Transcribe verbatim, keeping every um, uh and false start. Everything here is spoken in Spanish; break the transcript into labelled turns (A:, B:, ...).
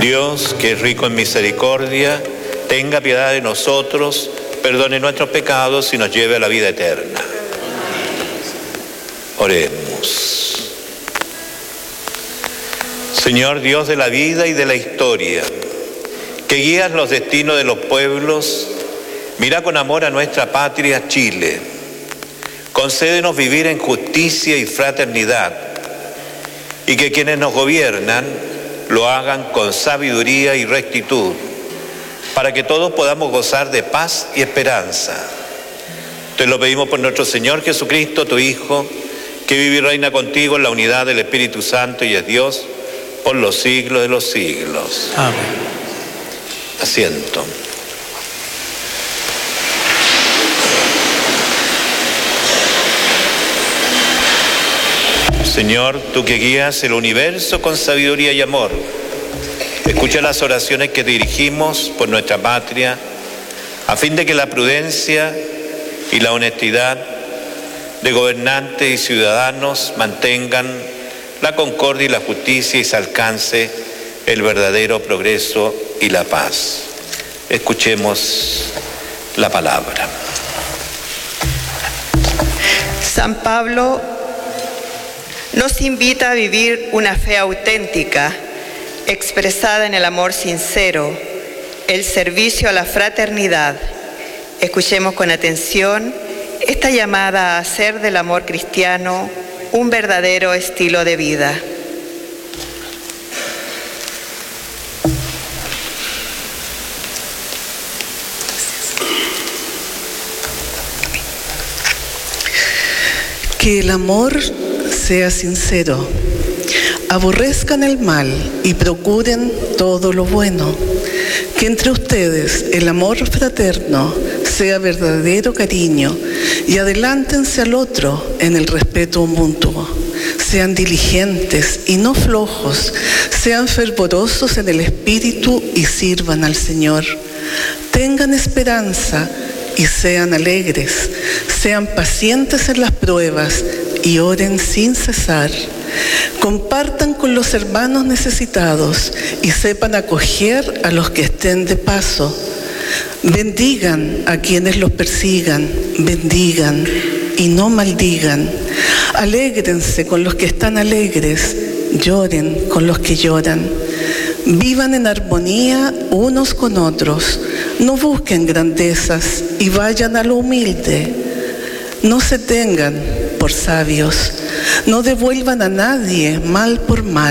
A: Dios, que es rico en misericordia, tenga piedad de nosotros, perdone nuestros pecados y nos lleve a la vida eterna. Oremos. Señor Dios de la vida y de la historia, que guías los destinos de los pueblos, mira con amor a nuestra patria Chile. Concédenos vivir en justicia y fraternidad, y que quienes nos gobiernan lo hagan con sabiduría y rectitud, para que todos podamos gozar de paz y esperanza. Te lo pedimos por nuestro Señor Jesucristo, tu Hijo, que vive y reina contigo en la unidad del Espíritu Santo y es Dios por los siglos de los siglos.
B: Amén.
A: Asiento. Señor, tú que guías el universo con sabiduría y amor, escucha las oraciones que dirigimos por nuestra patria, a fin de que la prudencia y la honestidad de gobernantes y ciudadanos mantengan la concordia y la justicia y se alcance el verdadero progreso y la paz. Escuchemos la palabra.
C: San Pablo nos invita a vivir una fe auténtica, expresada en el amor sincero, el servicio a la fraternidad. Escuchemos con atención esta llamada a hacer del amor cristiano un verdadero estilo de vida.
D: Que el amor sea sincero, aborrezcan el mal y procuren todo lo bueno. Que entre ustedes el amor fraterno sea verdadero cariño y adelántense al otro en el respeto mutuo. Sean diligentes y no flojos, sean fervorosos en el espíritu y sirvan al Señor. Tengan esperanza y sean alegres, sean pacientes en las pruebas y oren sin cesar. Compartan con los hermanos necesitados y sepan acoger a los que estén de paso. Bendigan a quienes los persigan, bendigan y no maldigan. Alégrense con los que están alegres, lloren con los que lloran. Vivan en armonía unos con otros, no busquen grandezas y vayan a lo humilde. No se tengan por sabios, no devuelvan a nadie mal por mal.